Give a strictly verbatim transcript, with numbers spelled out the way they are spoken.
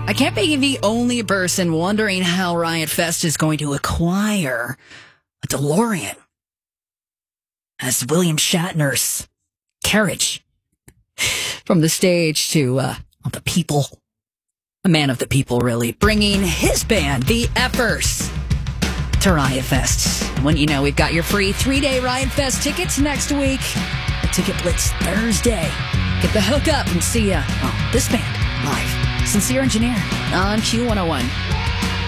I can't be the only person wondering how Riot Fest is going to acquire a DeLorean as William Shatner's carriage from the stage to uh, the people, a man of the people, really, bringing his band, the Effers, to Riot Fest. When you know, we've got your free three-day Riot Fest tickets next week. The Ticket Blitz Thursday. Get the hook up and see uh, oh, this band live. Sincere Engineer on Q one oh one.